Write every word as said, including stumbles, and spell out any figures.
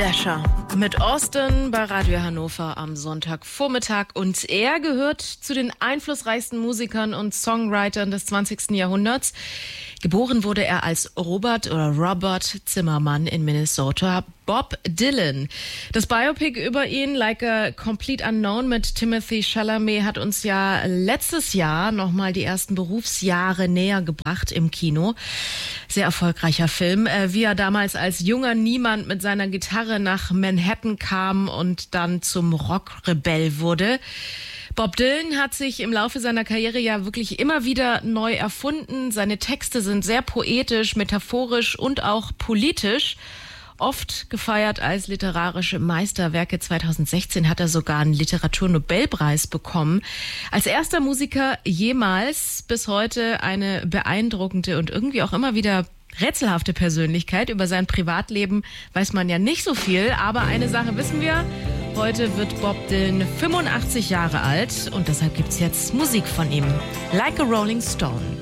Dasher mit Austin bei Radio Hannover am Sonntagvormittag. Und er gehört zu den einflussreichsten Musikern und Songwritern des zwanzigsten Jahrhunderts. Geboren wurde er als Robert oder Robert Zimmermann in Minnesota. Bob Dylan. Das Biopic über ihn, Like a Complete Unknown mit Timothée Chalamet, hat uns ja letztes Jahr nochmal die ersten Berufsjahre näher gebracht im Kino. Sehr erfolgreicher Film. Wie er damals als junger Niemand mit seiner Gitarre nach Manhattan kam und dann zum Rockrebell wurde. Bob Dylan hat sich im Laufe seiner Karriere ja wirklich immer wieder neu erfunden. Seine Texte sind sehr poetisch, metaphorisch und auch politisch. Oft gefeiert als literarische Meisterwerke. zweitausendsechzehn hat er sogar einen Literaturnobelpreis bekommen. Als erster Musiker jemals, bis heute eine beeindruckende und irgendwie auch immer wieder rätselhafte Persönlichkeit. Über sein Privatleben weiß man ja nicht so viel, aber eine Sache wissen wir. Heute wird Bob Dylan fünfundachtzig Jahre alt und deshalb gibt's jetzt Musik von ihm. Like a Rolling Stone.